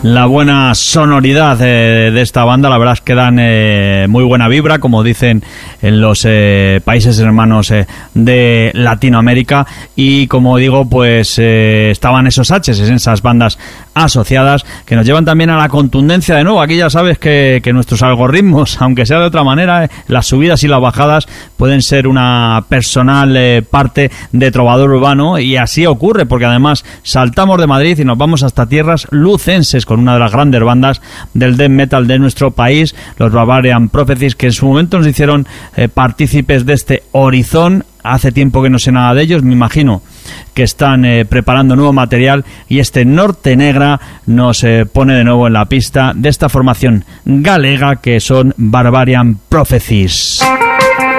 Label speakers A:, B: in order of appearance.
A: la buena sonoridad de esta banda. La verdad es que dan muy buena vibra, como dicen en los países hermanos de Latinoamérica. Y como digo, pues estaban esos H's, esas bandas asociadas, que nos llevan también a la contundencia de nuevo. Aquí ya sabes que nuestros algoritmos, aunque sea de otra manera, las subidas y las bajadas pueden ser una personal parte de Trovador Urbano, y así ocurre, porque además saltamos de Madrid y nos vamos hasta tierras lucenses con una de las grandes bandas del death metal de nuestro país, los Barbarian Prophecies, que en su momento nos hicieron partícipes de este Horizon. Hace tiempo que no sé nada de ellos, me imagino que están preparando nuevo material, y este Norte Negra nos pone de nuevo en la pista de esta formación galega que son Barbarian Prophecies.